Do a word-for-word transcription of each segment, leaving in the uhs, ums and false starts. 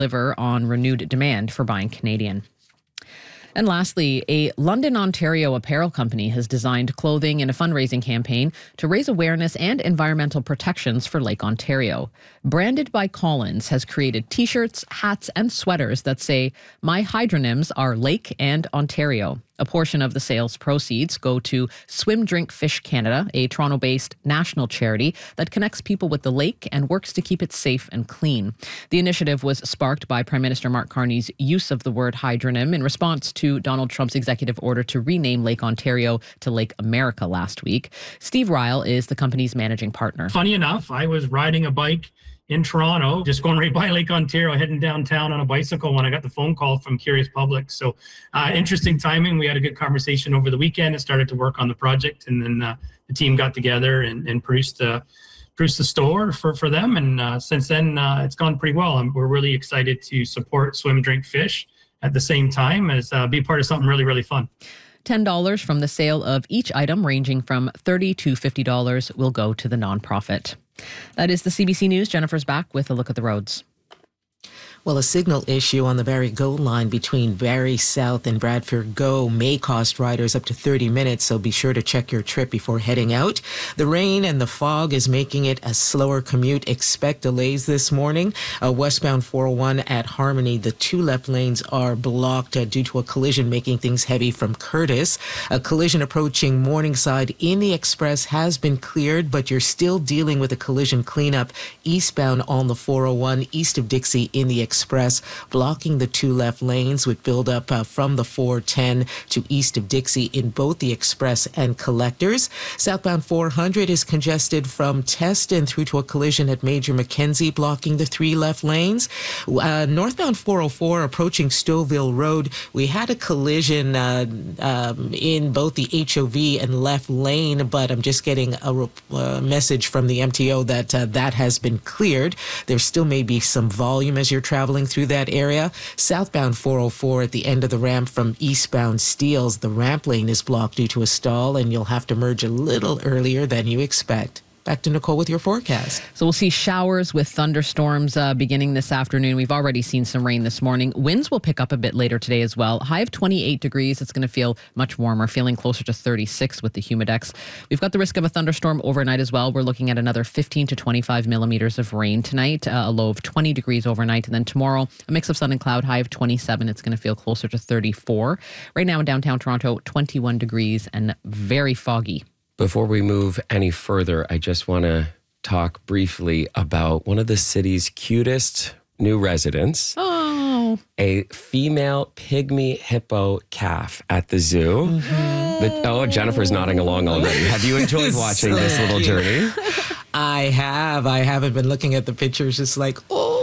deliver on renewed demand for buying Canadian. And lastly, a London, Ontario apparel company has designed clothing in a fundraising campaign to raise awareness and environmental protections for Lake Ontario. Branded by Collins has created t-shirts, hats, and sweaters that say, "My hydronyms are Lake and Ontario." A portion of the sales proceeds go to Swim Drink Fish Canada, a Toronto-based national charity that connects people with the lake and works to keep it safe and clean. The initiative was sparked by Prime Minister Mark Carney's use of the word hydronym in response to Donald Trump's executive order to rename Lake Ontario to Lake America last week. Steve Ryle is the company's managing partner. Funny enough, I was riding a bike in Toronto, just going right by Lake Ontario, heading downtown on a bicycle when I got the phone call from Curious Public. So uh, interesting timing. We had a good conversation over the weekend and started to work on the project. And then uh, the team got together and, and produced, uh, produced the store for, for them. And uh, since then, uh, it's gone pretty well. And we're really excited to support Swim Drink Fish at the same time as uh, be part of something really, really fun. ten dollars from the sale of each item, ranging from thirty dollars to fifty dollars, will go to the nonprofit. That is the C B C News. Jennifer's back with a look at the roads. Well, a signal issue on the Barrie Go line between Barrie South and Bradford Go may cost riders up to thirty minutes, so be sure to check your trip before heading out. The rain and the fog is making it a slower commute. Expect delays this morning. Uh, westbound four oh one at Harmony, the two left lanes are blocked uh, due to a collision making things heavy from Curtis. A collision approaching Morningside in the Express has been cleared, but you're still dealing with a collision cleanup eastbound on the four oh one east of Dixie in the Express, blocking the two left lanes with buildup uh, from the four ten to east of Dixie in both the Express and Collectors. Southbound four hundred is congested from Teston through to a collision at Major Mackenzie, blocking the three left lanes. Uh, northbound four oh four approaching Stouffville Road, we had a collision uh, um, in both the H O V and left lane, but I'm just getting a uh, message from the M T O that uh, that has been cleared. There still may be some volume as you're traveling Traveling through that area. Southbound four oh four at the end of the ramp from eastbound Steeles, the ramp lane is blocked due to a stall, and you'll have to merge a little earlier than you expect. Back to Nicole with your forecast. So we'll see showers with thunderstorms uh, beginning this afternoon. We've already seen some rain this morning. Winds will pick up a bit later today as well. High of twenty-eight degrees. It's going to feel much warmer, feeling closer to thirty-six with the humidex. We've got the risk of a thunderstorm overnight as well. We're looking at another fifteen to twenty-five millimeters of rain tonight, uh, a low of twenty degrees overnight. And then tomorrow, a mix of sun and cloud, high of twenty-seven. It's going to feel closer to thirty-four. Right now in downtown Toronto, twenty-one degrees and very foggy. Before we move any further, I just want to talk briefly about one of the city's cutest new residents. Oh. A female pygmy hippo calf at the zoo. Mm-hmm. The, oh, Jennifer's nodding along already. Have you enjoyed watching so this little cute. journey? I have. I haven't been looking at the pictures just like, oh.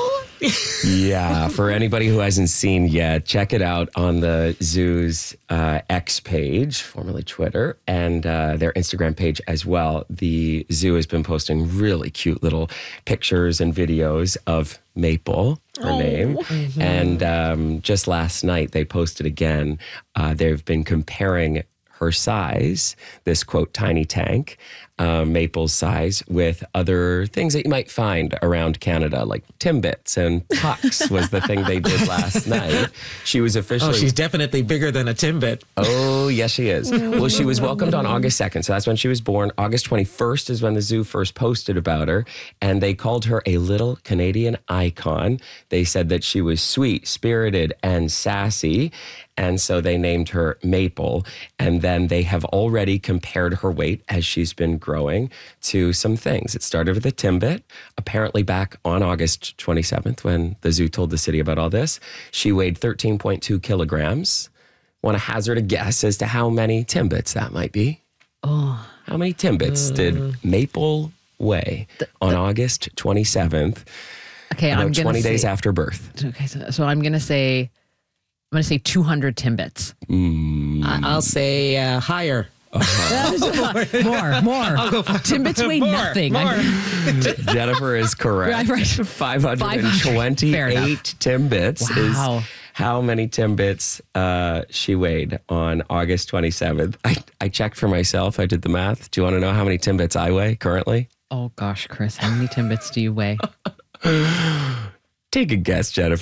Yeah, for anybody who hasn't seen yet, check it out on the zoo's uh, X page, formerly Twitter, and uh, their Instagram page as well. The zoo has been posting really cute little pictures and videos of Maple, her oh. name. Mm-hmm. And um, just last night, they posted again. Uh, they've been comparing her size, this, quote, tiny tank, um, Maple's size, with other things that you might find around Canada, like Timbits and pucks was the thing they did last night. She was officially... Oh, she's definitely bigger than a Timbit. Oh, yes, she is. Well, she was welcomed on August second, so that's when she was born. August twenty-first is when the zoo first posted about her, and they called her a little Canadian icon. They said that she was sweet, spirited, and sassy, and so they named her Maple. And then they have already compared her weight as she's been growing to some things. It started with a Timbit. Apparently back on August twenty-seventh, when the zoo told the city about all this, she weighed thirteen point two kilograms. Want to hazard a guess as to how many Timbits that might be? Oh. How many Timbits uh, did Maple weigh the, the, on August twenty-seventh? Okay, I'm going to twenty say, days after birth. Okay, so, so I'm going to say, I'm going to say two hundred Timbits. Mm. I'll say uh, higher. Uh-huh. more, more. Timbits weigh more, nothing. More. Jennifer is correct. Right, right. five hundred twenty-eight Timbits wow. is how many Timbits uh, she weighed on August twenty-seventh. I, I checked for myself. I did the math. Do you want to know how many Timbits I weigh currently? Oh, gosh, Chris. How many Timbits do you weigh? Take a guess, Jennifer.